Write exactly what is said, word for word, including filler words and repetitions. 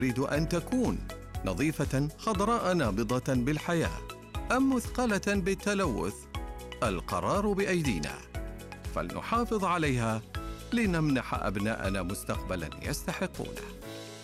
تريد أن تكون نظيفة خضراء نابضة بالحياة أم مثقلة بالتلوث؟ القرار بأيدينا، فلنحافظ عليها لنمنح أبناءنا مستقبلاً يستحقونه.